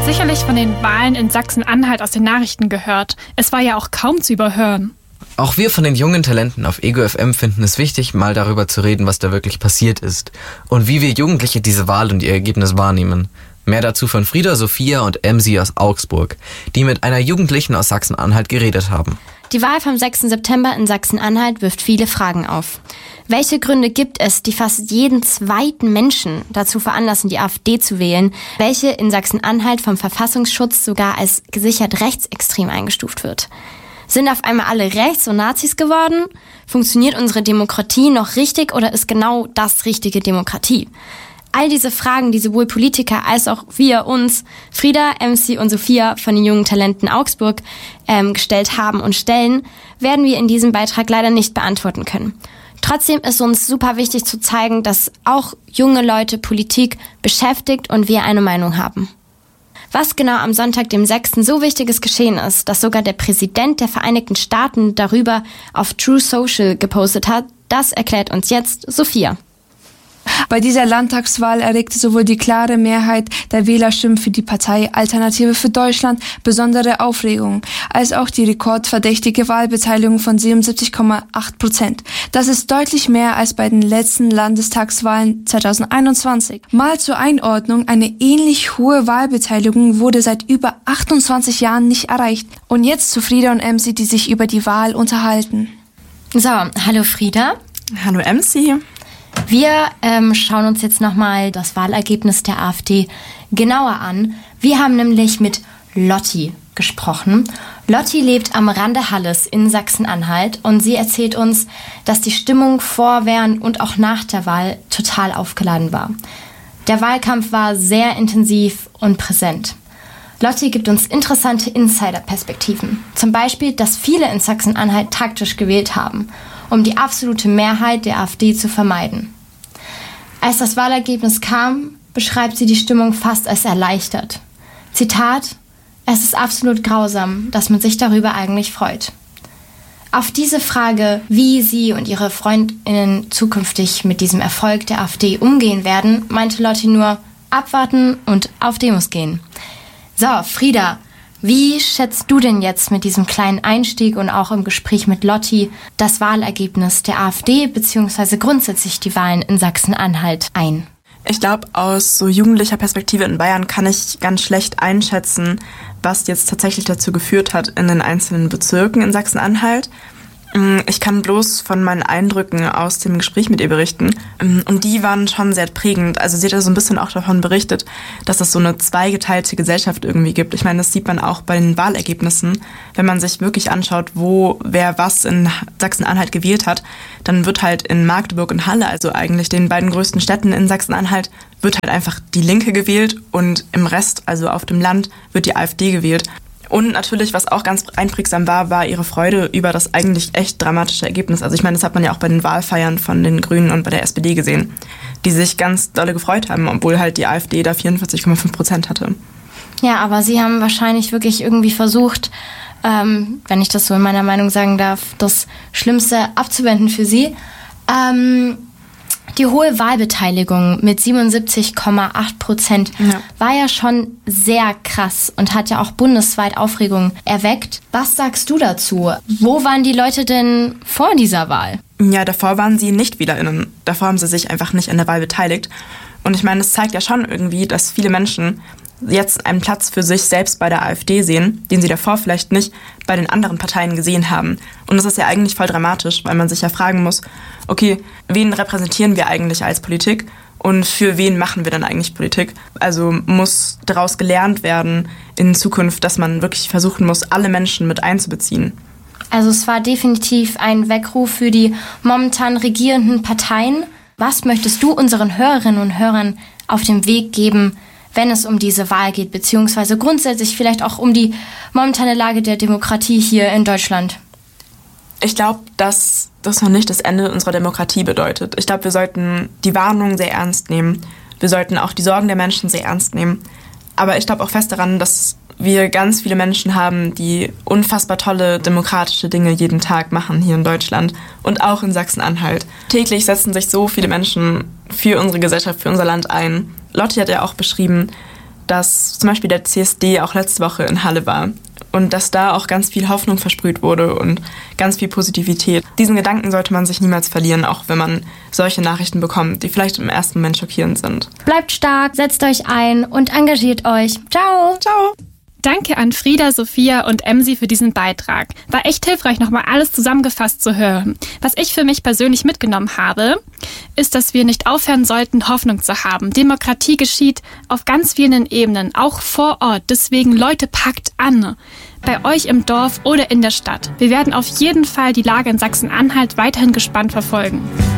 sicherlich von den Wahlen in Sachsen-Anhalt aus den Nachrichten gehört. Es war ja auch kaum zu überhören. Auch wir von den jungen Talenten auf Ego FM finden es wichtig, mal darüber zu reden, was da wirklich passiert ist und wie wir Jugendliche diese Wahl und ihr Ergebnis wahrnehmen. Mehr dazu von Frieda, Sophia und MC aus Augsburg, die mit einer Jugendlichen aus Sachsen-Anhalt geredet haben. Die Wahl vom 6. September in Sachsen-Anhalt wirft viele Fragen auf. Welche Gründe gibt es, die fast jeden zweiten Menschen dazu veranlassen, die AfD zu wählen, welche in Sachsen-Anhalt vom Verfassungsschutz sogar als gesichert rechtsextrem eingestuft wird? Sind auf einmal alle rechts und Nazis geworden? Funktioniert unsere Demokratie noch richtig oder ist genau das richtige Demokratie? All diese Fragen, die sowohl Politiker als auch wir uns, Frieda, MC und Sophia von den jungen Talenten Augsburg gestellt haben und stellen, werden wir in diesem Beitrag leider nicht beantworten können. Trotzdem ist uns super wichtig zu zeigen, dass auch junge Leute Politik beschäftigt und wir eine Meinung haben. Was genau am Sonntag, dem 6. so wichtiges geschehen ist, dass sogar der Präsident der Vereinigten Staaten darüber auf True Social gepostet hat, das erklärt uns jetzt Sophia. Bei dieser Landtagswahl erregte sowohl die klare Mehrheit der Wählerstimmen für die Partei Alternative für Deutschland besondere Aufregung, als auch die rekordverdächtige Wahlbeteiligung von 77,8%. Das ist deutlich mehr als bei den letzten Landestagswahlen 2021. Mal zur Einordnung, eine ähnlich hohe Wahlbeteiligung wurde seit über 28 Jahren nicht erreicht. Und jetzt zu Frieda und MC, die sich über die Wahl unterhalten. So, hallo Frieda. Hallo MC. Wir schauen uns jetzt nochmal das Wahlergebnis der AfD genauer an. Wir haben nämlich mit Lotti gesprochen. Lotti lebt am Rande Halles in Sachsen-Anhalt und sie erzählt uns, dass die Stimmung vor, während und auch nach der Wahl total aufgeladen war. Der Wahlkampf war sehr intensiv und präsent. Lotti gibt uns interessante Insider-Perspektiven. Zum Beispiel, dass viele in Sachsen-Anhalt taktisch gewählt haben, um die absolute Mehrheit der AfD zu vermeiden. Als das Wahlergebnis kam, beschreibt sie die Stimmung fast als erleichtert. Zitat: Es ist absolut grausam, dass man sich darüber eigentlich freut. Auf diese Frage, wie sie und ihre FreundInnen zukünftig mit diesem Erfolg der AfD umgehen werden, meinte Lotti nur: abwarten und auf Demos gehen. So, Frieda, wie schätzt du denn jetzt mit diesem kleinen Einstieg und auch im Gespräch mit Lotti das Wahlergebnis der AfD bzw. grundsätzlich die Wahlen in Sachsen-Anhalt ein? Ich glaube, aus so jugendlicher Perspektive in Bayern kann ich ganz schlecht einschätzen, was jetzt tatsächlich dazu geführt hat in den einzelnen Bezirken in Sachsen-Anhalt. Ich kann bloß von meinen Eindrücken aus dem Gespräch mit ihr berichten. Und die waren schon sehr prägend. Also sie hat ja so ein bisschen auch davon berichtet, dass es so eine zweigeteilte Gesellschaft irgendwie gibt. Ich meine, das sieht man auch bei den Wahlergebnissen. Wenn man sich wirklich anschaut, wo wer was in Sachsen-Anhalt gewählt hat, dann wird halt in Magdeburg und Halle, also eigentlich den beiden größten Städten in Sachsen-Anhalt, wird halt einfach die Linke gewählt und im Rest, also auf dem Land, wird die AfD gewählt. Und natürlich, was auch ganz einprägsam war ihre Freude über das eigentlich echt dramatische Ergebnis. Also ich meine, das hat man ja auch bei den Wahlfeiern von den Grünen und bei der SPD gesehen, die sich ganz dolle gefreut haben, obwohl halt die AfD da 44,5% hatte. Ja, aber sie haben wahrscheinlich wirklich irgendwie versucht, wenn ich das so in meiner Meinung sagen darf, das Schlimmste abzuwenden für sie. Die hohe Wahlbeteiligung mit 77,8% war ja schon sehr krass und hat ja auch bundesweit Aufregung erweckt. Was sagst du dazu? Wo waren die Leute denn vor dieser Wahl? Ja, davor waren sie nicht WählerInnen. Davor haben sie sich einfach nicht an der Wahl beteiligt. Und ich meine, das zeigt ja schon irgendwie, dass viele Menschen jetzt einen Platz für sich selbst bei der AfD sehen, den sie davor vielleicht nicht bei den anderen Parteien gesehen haben. Und das ist ja eigentlich voll dramatisch, weil man sich ja fragen muss, okay, wen repräsentieren wir eigentlich als Politik und für wen machen wir dann eigentlich Politik? Also muss daraus gelernt werden in Zukunft, dass man wirklich versuchen muss, alle Menschen mit einzubeziehen. Also es war definitiv ein Weckruf für die momentan regierenden Parteien. Was möchtest du unseren Hörerinnen und Hörern auf dem Weg geben, wenn es um diese Wahl geht, beziehungsweise grundsätzlich vielleicht auch um die momentane Lage der Demokratie hier in Deutschland? Ich glaube, dass das noch nicht das Ende unserer Demokratie bedeutet. Ich glaube, wir sollten die Warnungen sehr ernst nehmen. Wir sollten auch die Sorgen der Menschen sehr ernst nehmen. Aber ich glaube auch fest daran, dass wir ganz viele Menschen haben, die unfassbar tolle demokratische Dinge jeden Tag machen hier in Deutschland und auch in Sachsen-Anhalt. Täglich setzen sich so viele Menschen für unsere Gesellschaft, für unser Land ein. Lotti hat ja auch beschrieben, dass zum Beispiel der CSD auch letzte Woche in Halle war und dass da auch ganz viel Hoffnung versprüht wurde und ganz viel Positivität. Diesen Gedanken sollte man sich niemals verlieren, auch wenn man solche Nachrichten bekommt, die vielleicht im ersten Moment schockierend sind. Bleibt stark, setzt euch ein und engagiert euch. Ciao! Ciao! Danke an Frieda, Sophia und Emsi für diesen Beitrag. War echt hilfreich, nochmal alles zusammengefasst zu hören. Was ich für mich persönlich mitgenommen habe, ist, dass wir nicht aufhören sollten, Hoffnung zu haben. Demokratie geschieht auf ganz vielen Ebenen, auch vor Ort. Deswegen, Leute, packt an. Bei euch im Dorf oder in der Stadt. Wir werden auf jeden Fall die Lage in Sachsen-Anhalt weiterhin gespannt verfolgen.